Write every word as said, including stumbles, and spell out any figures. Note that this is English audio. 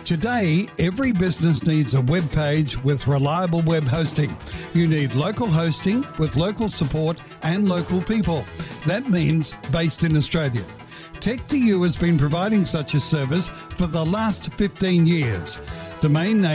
Today, every business needs a web page with reliable web hosting. You need local hosting with local support and local people. That means based in Australia. Tech two U has been providing such a service for the last fifteen years. Domain name